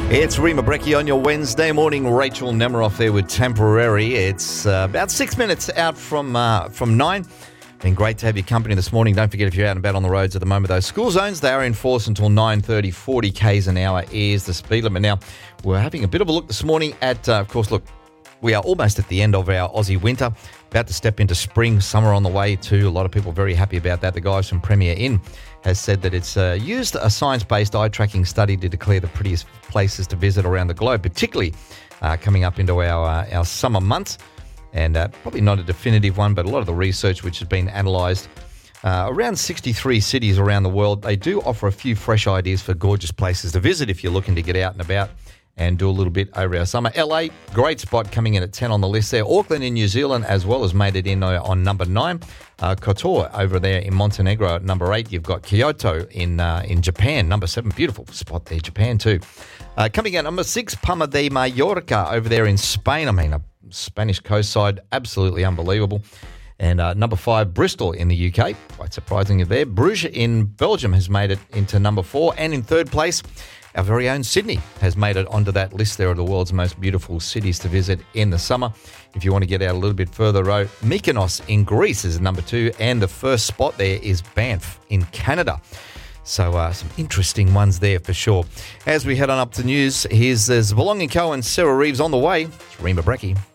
It's Rima Brecchi on your Wednesday morning. Rachel Nemiroff there with Temporary. It's about 6 minutes out from 9. Been great to have your company this morning. Don't forget, if you're out and about on the roads at the moment, those school zones, they are in force until 9:30. 40 k's an hour is the speed limit. Now, we're having a bit of a look this morning at, of course, look, we are almost at the end of our Aussie winter, about to step into spring, summer on the way too. A lot of people very happy about that. The guys from Premier Inn has said that it's used a science-based eye-tracking study to declare the prettiest places to visit around the globe, particularly coming up into our summer months. And probably not a definitive one, but a lot of the research which has been analysed around 63 cities around the world, they do offer a few fresh ideas for gorgeous places to visit if you're looking to get out and about and do a little bit over our summer. LA, great spot coming in at 10 on the list there. Auckland in New Zealand as well has made it in on number 9. Kotor over there in Montenegro at number 8. You've got Kyoto in Japan, number 7. Beautiful spot there, Japan too. Coming in number 6, Palma de Mallorca over there in Spain. I mean, a Spanish coast side, absolutely unbelievable. And number 5, Bristol in the UK, quite surprising there. Bruges in Belgium has made it into number 4. And in third place, our very own Sydney has made it onto that list there of the world's most beautiful cities to visit in the summer. If you want to get out a little bit further out, Mykonos in Greece is number 2, and the first spot there is Banff in Canada. So some interesting ones there for sure. As we head on up to news, there's Belonging Co and Sarah Reeves on the way. It's Rima Brecchi.